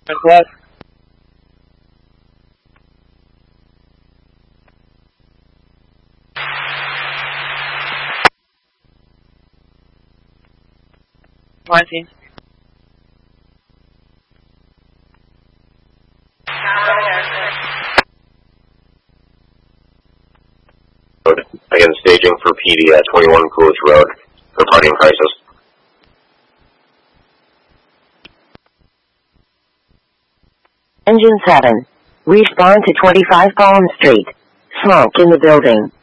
What? Twenty. Again, staging for PD at 21 Coolidge Road for parking crisis. Engine 7. Respond to 25 Palm Street. Smoke in the building.